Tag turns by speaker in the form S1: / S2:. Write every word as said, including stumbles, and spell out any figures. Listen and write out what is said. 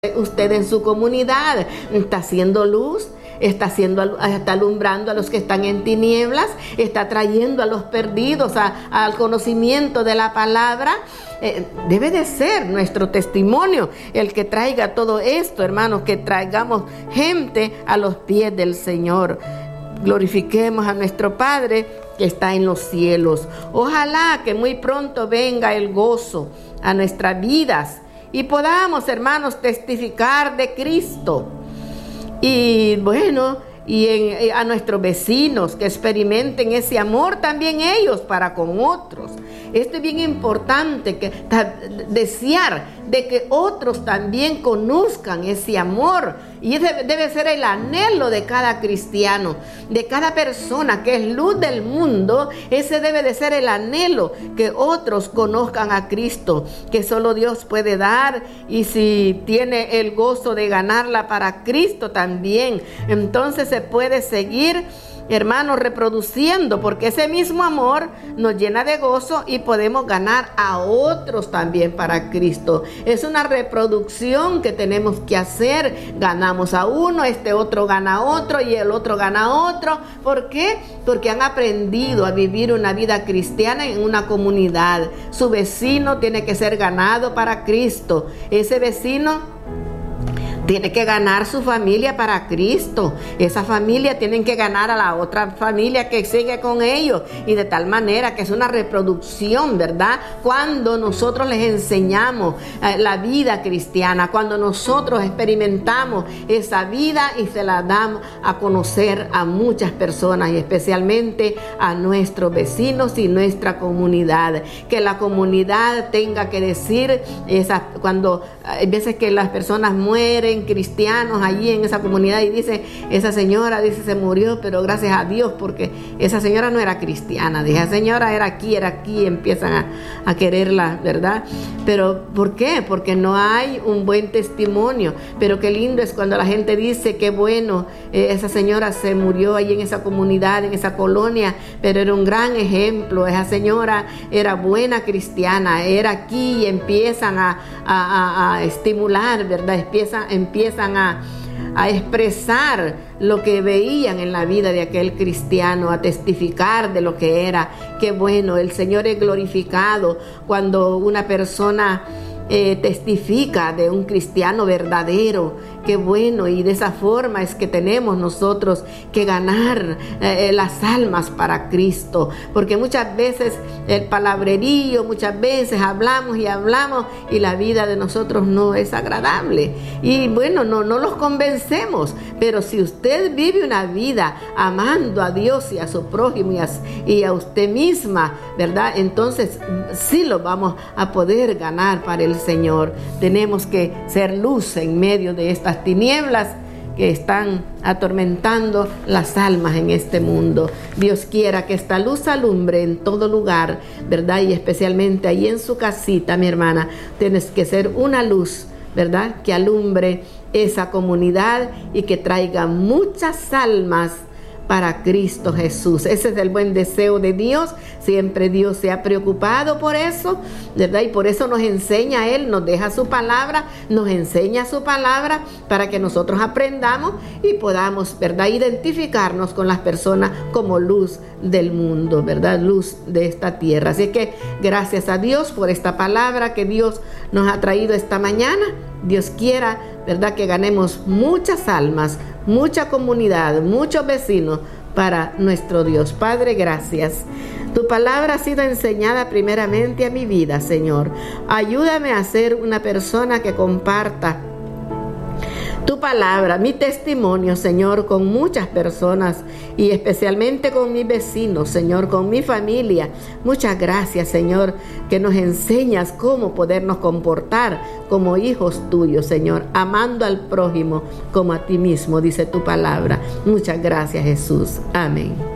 S1: usted en su comunidad? ¿Está haciendo luz? Está, haciendo, está alumbrando a los que están en tinieblas, está trayendo a los perdidos a, al conocimiento de la palabra. Eh, debe de ser nuestro testimonio el que traiga todo esto, hermanos, que traigamos gente a los pies del Señor. Glorifiquemos a nuestro Padre que está en los cielos. Ojalá que muy pronto venga el gozo a nuestras vidas y podamos, hermanos, testificar de Cristo. Y bueno, y en, a nuestros vecinos que experimenten ese amor también ellos para con otros. Esto es bien importante, que desear de que otros también conozcan ese amor. Y ese debe ser el anhelo de cada cristiano, de cada persona que es luz del mundo. Ese debe de ser el anhelo, que otros conozcan a Cristo, que solo Dios puede dar. Y si tiene el gozo de ganarla para Cristo también, entonces se puede seguir, hermanos, reproduciendo, porque ese mismo amor nos llena de gozo y podemos ganar a otros también para Cristo. Es una reproducción que tenemos que hacer. Ganamos a uno, este otro gana a otro y el otro gana a otro. ¿Por qué? Porque han aprendido a vivir una vida cristiana en una comunidad. Su vecino tiene que ser ganado para Cristo. Ese vecino tiene que ganar su familia para Cristo. Esa familia tiene que ganar a la otra familia que sigue con ellos. Y de tal manera que es una reproducción, ¿verdad? Cuando nosotros les enseñamos eh, la vida cristiana, cuando nosotros experimentamos esa vida y se la damos a conocer a muchas personas y especialmente a nuestros vecinos y nuestra comunidad. Que la comunidad tenga que decir, esa, cuando hay veces que las personas mueren, cristianos allí en esa comunidad, y dice, esa señora, dice, se murió, pero gracias a Dios, porque esa señora no era cristiana, dice, esa señora era aquí, era aquí, y empiezan a, a quererla, ¿verdad? Pero, ¿por qué? Porque no hay un buen testimonio. Pero qué lindo es cuando la gente dice, qué bueno, eh, esa señora se murió allí en esa comunidad, en esa colonia, pero era un gran ejemplo, esa señora era buena cristiana, era aquí, y empiezan a, a, a, a estimular, ¿verdad? Empiezan, empiezan a, a expresar lo que veían en la vida de aquel cristiano, a testificar de lo que era. Qué bueno, el Señor es glorificado cuando una persona eh, testifica de un cristiano verdadero. Qué bueno, y de esa forma es que tenemos nosotros que ganar eh, las almas para Cristo, porque muchas veces el palabrerío, muchas veces hablamos y hablamos y la vida de nosotros no es agradable, y bueno, no, no los convencemos. Pero si usted vive una vida amando a Dios y a su prójimo y a, y a usted misma, ¿verdad? Entonces sí lo vamos a poder ganar para el Señor. Tenemos que ser luz en medio de esta tinieblas que están atormentando las almas en este mundo. Dios quiera que esta luz alumbre en todo lugar, ¿verdad? Y especialmente ahí en su casita, mi hermana, tienes que ser una luz, ¿verdad? Que alumbre esa comunidad y que traiga muchas almas para Cristo Jesús. Ese es el buen deseo de Dios. Siempre Dios se ha preocupado por eso, ¿verdad? Y por eso nos enseña Él, nos deja su palabra, nos enseña su palabra para que nosotros aprendamos y podamos, ¿verdad?, identificarnos con las personas como luz del mundo, ¿verdad? Luz de esta tierra. Así que gracias a Dios por esta palabra que Dios nos ha traído esta mañana. Dios quiera, ¿verdad?, que ganemos muchas almas, mucha comunidad, muchos vecinos para nuestro Dios. Padre, gracias. Tu palabra ha sido enseñada primeramente a mi vida, Señor. Ayúdame a ser una persona que comparta tu palabra, mi testimonio, Señor, con muchas personas y especialmente con mis vecinos, Señor, con mi familia. Muchas gracias, Señor, que nos enseñas cómo podernos comportar como hijos tuyos, Señor, amando al prójimo como a ti mismo, dice tu palabra. Muchas gracias, Jesús. Amén.